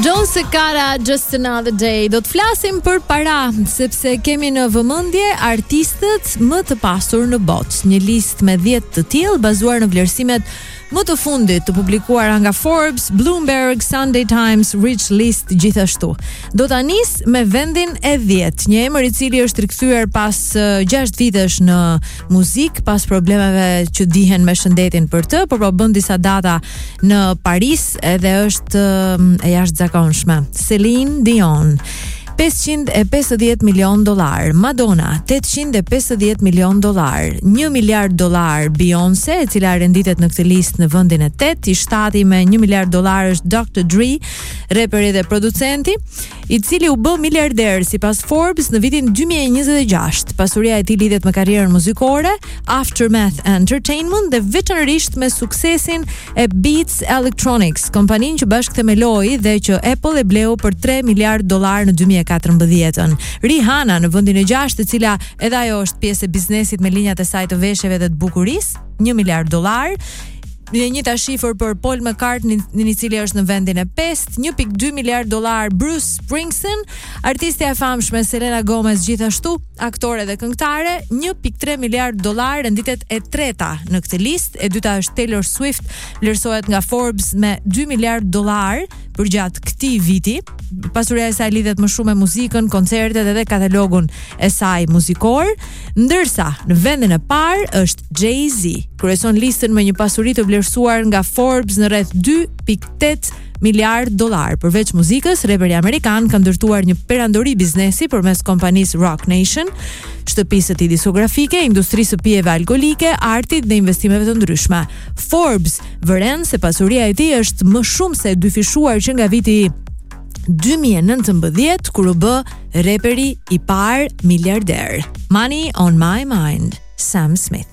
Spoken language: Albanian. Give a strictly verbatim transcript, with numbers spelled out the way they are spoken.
John Secara, Just Another Day. Do të flasim për para, sepse kemi në vëmendje artistët më të pasur në botë. Një listë me dhjetë të tillë bazuar në vlerësimet më të fundit të publikuara nga Forbes, Bloomberg, Sunday Times, Rich List gjithashtu. Do ta nis me vendin e dhjetë, një emër i cili është rikthyer pas gjashtë uh, vitesh në muzikë, pas problemeve që dihen me shëndetin për të, por po bën disa data në Paris edhe është uh, e jashtëzakonshme. Celine Dion, pesëqind e pesëdhjetë milion dollar, Madonna tetëqind e pesëdhjetë milion dollar, një miliard dollar Beyoncé, e cila renditet në këtë listë në vendin e tetë, i shtati me një miliard dollar është doktor Dre, reperi dhe producenti, i cili u bë miliarder sipas Forbes në vitin dy mijë e njëzet e gjashtë. Pasuria e tij lidhet me karrierën muzikore, Aftermath Entertainment dhe veçanërisht me suksesin e Beats Electronics, kompaninë që bashkë themeloi dhe që Apple e bleu për tre miliard dollar në dy mijë e katërmbëdhjetë. Rihanna në vendin e gjashtë, e cila edhe ajo është pjesë e biznesit me linjat e saj të veshjeve dhe të bukurisë, një miliard dollar. Një njëta shifër për Paul McCartney, i cili është në vendin e pestë, një pikë dy miliard dollar Bruce Springsteen, artistja e famshme Selena Gomez gjithashtu, aktore dhe këngëtare, një pikë tre miliard dollar, renditet e treta në këtë listë. E dyta është Taylor Swift, vlerësohet nga Forbes me dy miliard dollar për gjatë këtij viti. Pasuria e saj lidhet më shumë me muzikën, koncertet edhe katalogun e saj muzikor, ndërsa në vendin e parë është Jay-Z, kryeson listën me një pasuri të vlerësuar nga Forbes në rreth dy pikë tetë miliard dollar. Përveç muzikës, reperi amerikan ka ndërtuar një perandori biznesi përmes kompanisë Rock Nation, shtëpisë së tij diskografike, industrisë së pijeve alkolike, artit dhe investimeve të ndryshme. Forbes vëren se pasuria e tij është më shumë se dyfishuar që nga viti dy mijë e nëntëmbëdhjetë, kur u bë reperi i parë miliarder. Money on my mind, Sam Smith.